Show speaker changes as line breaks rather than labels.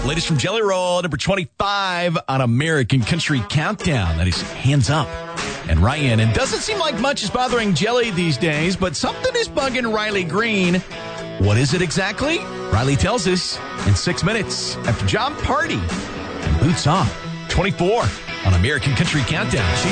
Latest from Jelly Roll, number 25 on American Country Countdown. That is Hands Up and Ryan. And doesn't seem like much is bothering Jelly these days, but something is bugging Riley Green. What is it exactly? Riley tells us in 6 minutes after John Party and Boots Off. 24 on American Country Countdown.